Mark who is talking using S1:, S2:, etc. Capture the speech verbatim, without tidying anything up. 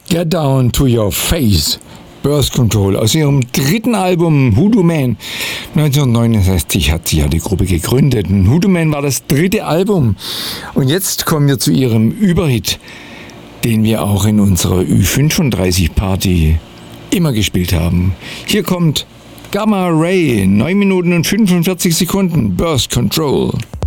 S1: Get Down to Your Face, Birth Control, aus ihrem dritten Album Hoodoo Man. neunzehnhundertneunundsechzig hat sie ja die Gruppe gegründet. Und Hoodoo Man war das dritte Album. Und jetzt kommen wir zu ihrem Überhit, den wir auch in unserer Ü fünfunddreißig Party immer gespielt haben. Hier kommt Gamma Ray, neun Minuten und fünfundvierzig Sekunden, Birth Control.